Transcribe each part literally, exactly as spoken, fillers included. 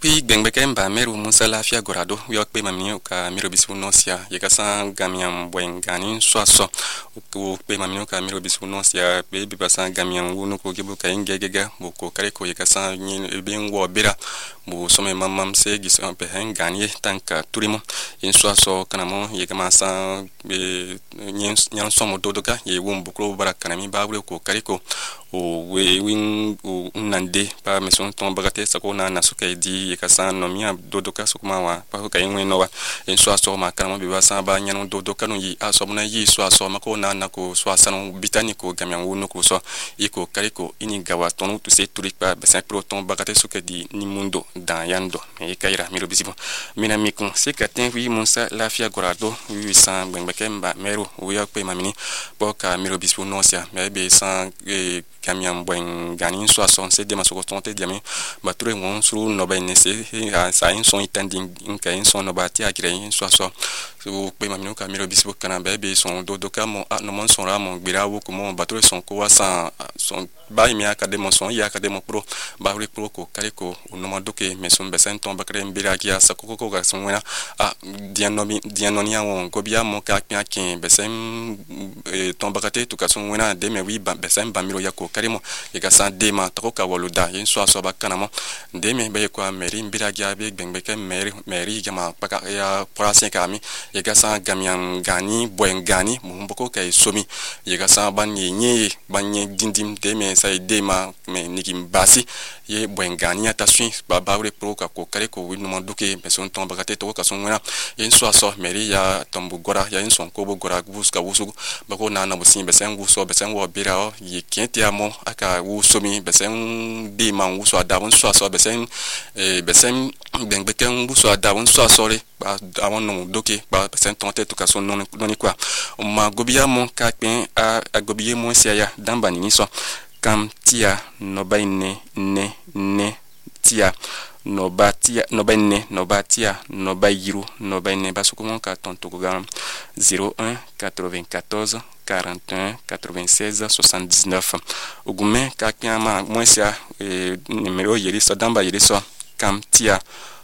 Pi bengbeke mba meru musa lafia gorado wiok pe mamni ka miro bisu nosia yekasa gamiam bwengani swaso ku pe mamni ka miro bisu nosia be bi basa gamiam wunu ko gibu ka ingegega bu ko kare ko yekasa nyin ben wo bira bu some mamam se gisa pe hengani tanka turimo in swaso kanamo yekama sa be nyin nyan somo dodoka ye wumbu ko barakana mi bawre ko kare ko o we win o nande pa meson ton bagate sako na nasuka di yekasa no mia dodoka sukuma wa pa ka yin no wa en so aso ma kana be basa ba nyan dodoka no yi aso na yi so aso ma ko na na ko so asano bitani ko gamyan wono ko so iko kariko ini gawa tonu tu se turik pa be sa pro ton bagate suka di ni mundo dan yando e kaira miro bisibo mina mikon se ka ten wi monsa lafia gorado wi san bengbeke mba meru wi yok pe mamini bo ka miro bisibo no sia me be san kamiam bwen ganin so aso se de masoko tonte diami bature won suru no ba nese sa in son itanding in ka in son no ba ti akire in so aso so pe mamino ka miro bisibo kana be be son dodoka mo no mon son ra mo gbira wo ko mo bature son ko wa san son ba mi akade mo son ya akade mo pro ba re pro ko kare ko no mo doke me son be sen ton bakre mbira ki asa ko ko ga son wena a diano mi diano ni awon ko bia mo ka kya kin be sen ton bakate to ka son wena de me wi ba be sen ba miro ya ko karimo yekasa dema takoka woluda yin so aso bakana mo ndeme be ko meri mbira gya be bengbeke meri meri gama paka ya porase kami yekasa gamian gani bwen gani mo mboko kay somi yekasa banye nye banye dindim deme sai dema me nikim basi ye bwen gani atasui ba bawre pro ka ko kare ko winu manduke beson ton bagate to ka sonwana yin so aso meri ya tombu gora ya yin son ko bo gora buska wusu bako na na busin besen wuso besen wo bira ye kenti mo aka wu somi besen de man wu so ada won so aso besen eh besen bengbeke wu so ada won so aso re ba awon no doke ba besen tonte to ka so non non kwa ma gobia mo ka pen a gobie mo sia ya damba ni so kam tia no ba ne ne ne tia no ba tia no ba ne no ba tia no ba yiru no ba ne ba so ko mon ka tonto ko gam zéro un quatre-vingt-quatorze quarante et un quatre-vingt-seize soixante-dix-neuf ogume ka kiama moisia e numero yeri so damba yeri so kam tia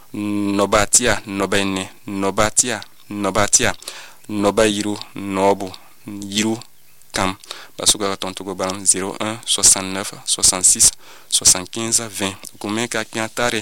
no ba tia no ba ne no ba tia no ba tia no ba yiru no bu yiru kam basuka tonto go baram zéro un soixante-neuf soixante-six soixante-quinze vingt ogume ka kiantare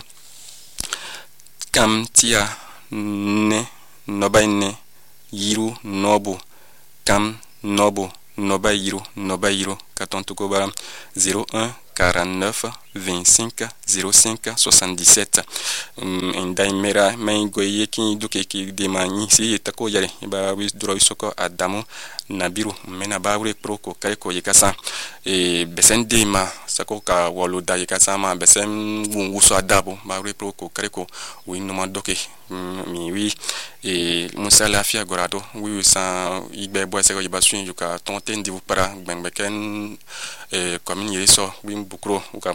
kam tia ne no ba ne yiru no bu kam nobo noba yiru noba yiru katonto ko baram zéro un quarante-neuf vingt-cinq zéro cinq soixante-dix-sept ndai mera mai goye ki duke ki de mani si etako yare ba wis dro soko adamu nabiru mena ba wure pro ko kai ko yekasa e besen de ma sako ka wolo da yekasa ma besen wungu so adabo ba wure pro ko kai ko wi no ma doke mi wi e musa lafia gorado wi sa igbe bo se ko yibasun yuka tonte ndi para bengbeken e commune yeso wi bukro